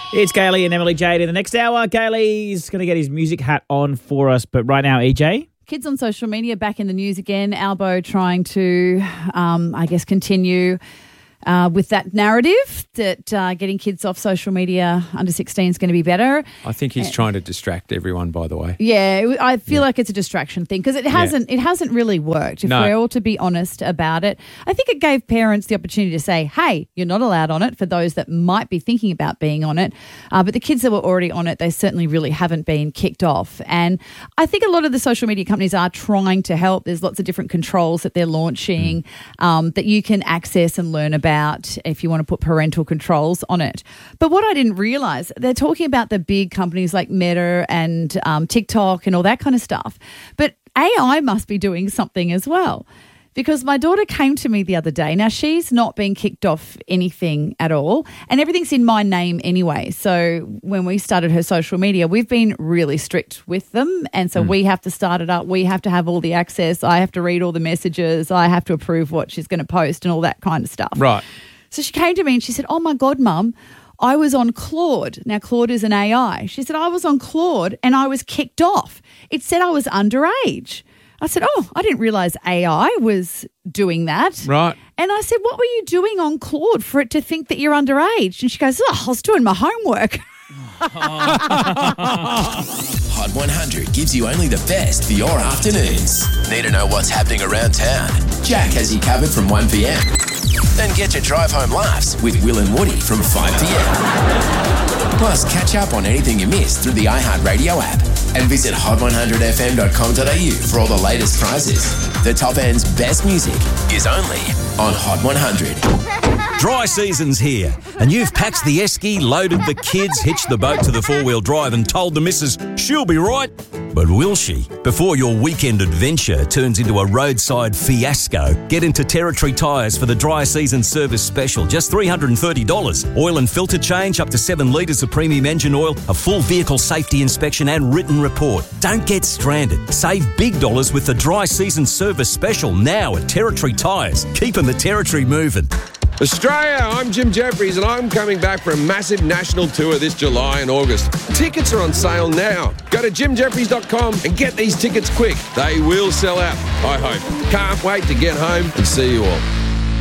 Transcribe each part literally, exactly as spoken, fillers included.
It's Gailey and Emily Jade in the next hour. Gailey's going to get his music hat on for us, but right now, E J. Kids on social media back in the news again. Albo trying to, um, I guess, continue uh, with that narrative that uh, getting kids off social media under sixteen is going to be better. I think he's uh, trying to distract everyone, by the way. Yeah, I feel yeah. like it's a distraction thing because it hasn't. Yeah. It hasn't really worked. If no. we're all to be honest about it, I think it gave parents the opportunity to say, "Hey, you're not allowed on it." For those that might be thinking about being on it, uh, but the kids that were already on it, they certainly really haven't been kicked off. And I think a lot of the social media companies are trying to help. There's lots of different controls that they're launching mm. um, that you can access and learn about if you want to put parental controls on it. But what I didn't realise, they're talking about the big companies like Meta and um, TikTok and all that kind of stuff. But A I must be doing something as well. Because my daughter came to me the other day. Now, she's not been kicked off anything at all, and everything's in my name anyway. So when we started her social media, we've been really strict with them, and so mm. we have to start it up. We have to have all the access. I have to read all the messages. I have to approve what she's going to post and all that kind of stuff. Right. So she came to me and she said, "Oh, my God, Mum, I was on Claude." Now, Claude is an A I. She said, "I was on Claude and I was kicked off. It said I was underage." I said, "Oh, I didn't realise A I was doing that." Right. And I said, "What were you doing on Claude for it to think that you're underage?" And she goes, "Oh, I was doing my homework." Hot one hundred gives you only the best for your afternoons. Need to know what's happening around town? Jack has you covered from one p.m. Then get your drive home laughs with Will and Woody from five p.m. Plus, catch up on anything you missed through the iHeartRadio app and visit hot one hundred f m dot com dot a u for all the latest prizes. The top end's best music is only on Hot one hundred. Dry season's here, and you've packed the esky, loaded the kids, hitched the boat to the four-wheel drive and told the missus she'll be right. But will she? Before your weekend adventure turns into a roadside fiasco, get into Territory Tyres for the dry season service special. Just three hundred thirty dollars. Oil and filter change, up to seven litres of premium engine oil, a full vehicle safety inspection and written report. Don't get stranded. Save big dollars with the dry season service special now at Territory Tyres. Keeping the Territory moving. Australia, I'm Jim Jeffries and I'm coming back for a massive national tour this July and August. Tickets are on sale now. Go to jim jeffries dot com and get these tickets quick. They will sell out, I hope. Can't wait to get home and see you all.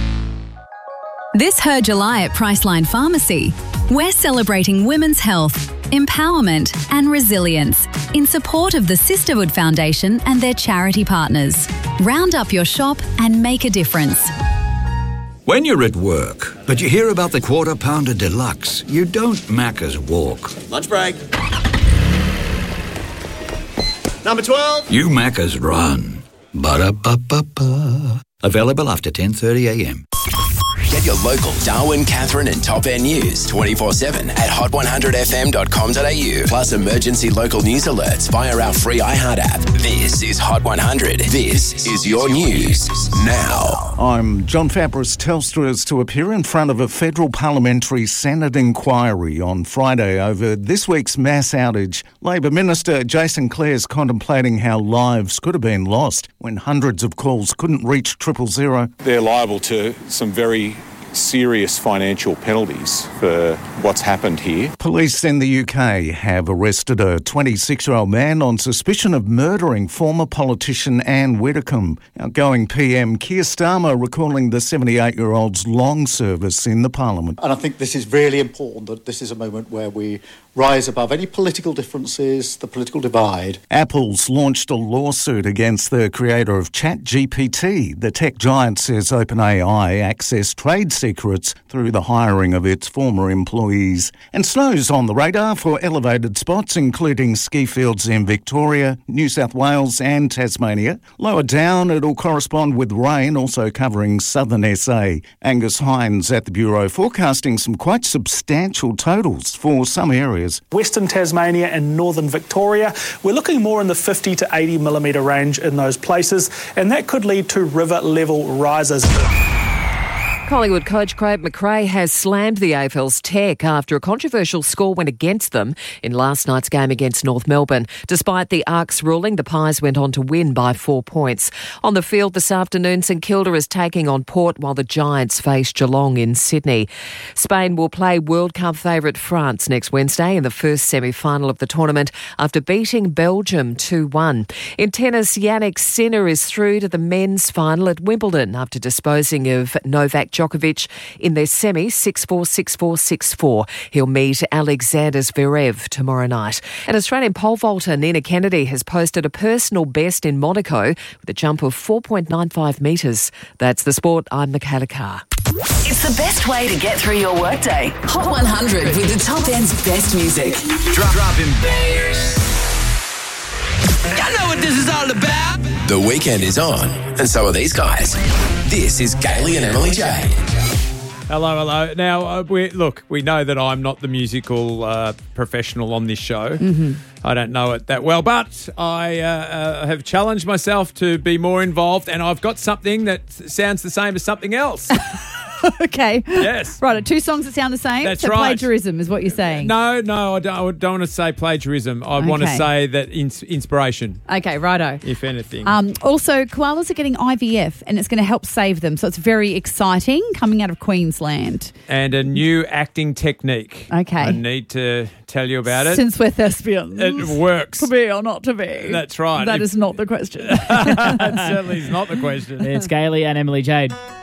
This Her July at Priceline Pharmacy, we're celebrating women's health, empowerment and resilience in support of the Sisterhood Foundation and their charity partners. Round up your shop and make a difference. When you're at work, but you hear about the Quarter Pounder Deluxe, you don't Macca's walk. Lunch break. Number twelve. You Macca's run. Ba-da-ba-ba-ba. Available after ten thirty a m. Get your local Darwin, Catherine and Top End news twenty-four seven at hot one hundred f m dot com dot a u. Plus emergency local news alerts via our free iHeart app. This is Hot one hundred. This is your news now. I'm John Fabris. Telstra is to appear in front of a federal parliamentary Senate inquiry on Friday over this week's mass outage. Labor Minister Jason Clare is contemplating how lives could have been lost when hundreds of calls couldn't reach triple zero. They're liable to some very serious financial penalties for what's happened here. Police in the U K have arrested a twenty-six-year-old man on suspicion of murdering former politician Anne Widdecombe. Outgoing P M Keir Starmer recalling the seventy-eight-year-old's long service in the Parliament. And I think this is really important, that this is a moment where we rise above any political differences, the political divide. Apple's launched a lawsuit against the creator of ChatGPT. The tech giant says OpenAI accessed trade secrets through the hiring of its former employees. And snow's on the radar for elevated spots, including ski fields in Victoria, New South Wales and Tasmania. Lower down, it'll correspond with rain, also covering southern S A. Angus Hines at the Bureau forecasting some quite substantial totals for some areas. Western Tasmania and northern Victoria, we're looking more in the fifty to eighty millimetre range in those places, and that could lead to river level rises. Collingwood coach Craig McRae has slammed the A F L's Tech after a controversial score went against them in last night's game against North Melbourne. Despite the A R C's ruling, the Pies went on to win by four points. On the field this afternoon, St Kilda is taking on Port while the Giants face Geelong in Sydney. Spain will play World Cup favourite France next Wednesday in the first semi-final of the tournament after beating Belgium two one. In tennis, Yannick Sinner is through to the men's final at Wimbledon after disposing of Novak Djokovic in their semi six four, six four, six four. He'll meet Alexander Zverev tomorrow night. An Australian pole vaulter, Nina Kennedy, has posted a personal best in Monaco with a jump of four point nine five metres. That's the sport. I'm Michaela Carr. It's the best way to get through your workday. Hot one hundred with the top end's best music. Drop, dropping bass. I know what this is all about. The weekend is on, and so are these guys. This is Gailey and Emily Jade. Hello, hello. Now, uh, we look, we know that I'm not the musical uh, professional on this show. Mm-hmm. I don't know it that well, but I uh, uh, have challenged myself to be more involved, and I've got something that sounds the same as something else. Okay. Yes. Right, two songs that sound the same? That's so right. Plagiarism is what you're saying. No, no, I don't, I don't want to say plagiarism. I want to Okay. say that ins- inspiration, Okay, righto. if anything. Um, also, koalas are getting I V F and it's going to help save them. So it's very exciting coming out of Queensland. and a new acting technique. Okay. I need to tell you about it. Since we're thespians. It works. To be or not to be. That's right. That If- is not the question. That certainly is not the question. It's Gailey and Emily Jade.